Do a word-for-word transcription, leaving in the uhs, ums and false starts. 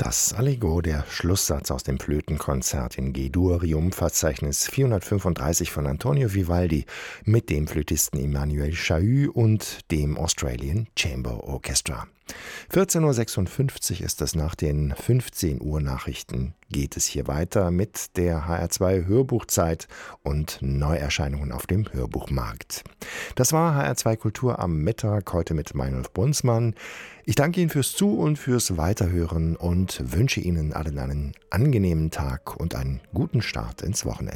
Das Allegro, der Schlusssatz aus dem Flötenkonzert in G-Dur, Triumphverzeichnis vierhundertfünfunddreißig von Antonio Vivaldi mit dem Flötisten Emmanuel Chahut und dem Australian Chamber Orchestra. vierzehn Uhr sechsundfünfzig ist es, nach den fünfzehn Uhr Nachrichten geht es hier weiter mit der H R zwei Hörbuchzeit und Neuerscheinungen auf dem Hörbuchmarkt. Das war H R zwei Kultur am Mittag, heute mit Meinolf Brunsmann. Ich danke Ihnen fürs Zu- und fürs Weiterhören und wünsche Ihnen allen einen angenehmen Tag und einen guten Start ins Wochenende.